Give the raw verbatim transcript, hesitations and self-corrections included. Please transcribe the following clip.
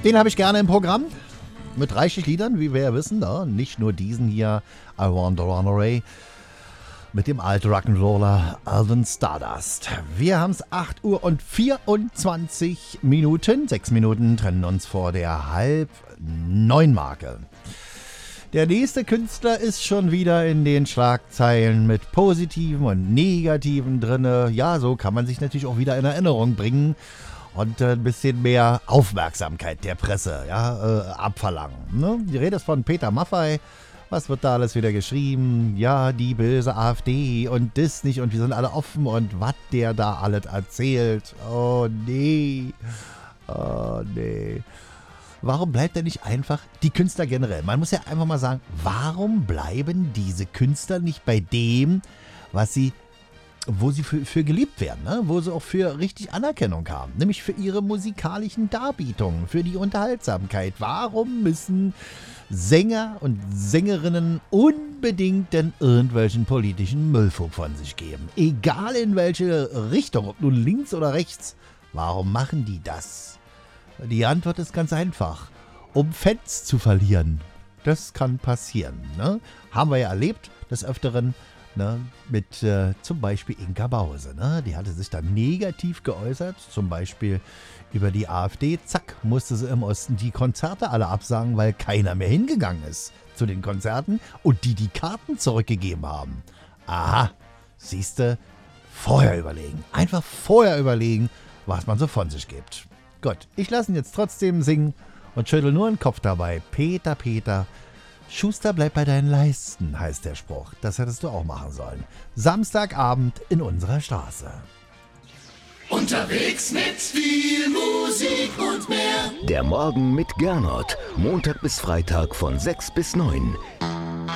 Den habe ich gerne im Programm. Mit reichlich Liedern, wie wir ja wissen. Ne? Nicht nur diesen hier, I Want to Run Away. Mit dem alten Rock'n'Roller Alvin Stardust. Wir haben es acht Uhr und vierundzwanzig Minuten. Sechs Minuten trennen uns vor der halb neun Marke. Der nächste Künstler ist schon wieder in den Schlagzeilen mit Positiven und Negativen drinne. Ja, so kann man sich natürlich auch wieder in Erinnerung bringen und ein bisschen mehr Aufmerksamkeit der Presse ja, äh, abverlangen. Ne? Die Rede ist von Peter Maffay. Was wird da alles wieder geschrieben? Ja, die böse AfD und das nicht und wir sind alle offen und was der da alles erzählt. Oh nee, oh nee. Warum bleibt denn nicht einfach die Künstler generell? Man muss ja einfach mal sagen, warum bleiben diese Künstler nicht bei dem, was sie, wo sie für, für geliebt werden, ne? Wo sie auch für richtig Anerkennung haben, nämlich für ihre musikalischen Darbietungen, für die Unterhaltsamkeit. Warum müssen Sänger und Sängerinnen unbedingt denn irgendwelchen politischen Müllfug von sich geben? Egal in welche Richtung, ob nun links oder rechts. Warum machen die das? Die Antwort ist ganz einfach. Um Fans zu verlieren. Das kann passieren. Ne? Haben wir ja erlebt, des Öfteren, ne? Mit äh, zum Beispiel Inka Bause. Ne? Die hatte sich dann negativ geäußert, zum Beispiel über die AfD. Zack, musste sie im Osten die Konzerte alle absagen, weil keiner mehr hingegangen ist zu den Konzerten und die die Karten zurückgegeben haben. Aha, siehste, vorher überlegen. Einfach vorher überlegen, was man so von sich gibt. Gut, ich lasse ihn jetzt trotzdem singen und schüttel nur den Kopf dabei. Peter, Peter, Schuster, bleib bei deinen Leisten, heißt der Spruch. Das hättest du auch machen sollen. Samstagabend in unserer Straße. Unterwegs mit viel Musik und mehr. Der Morgen mit Gernot. Montag bis Freitag von sechs bis neun.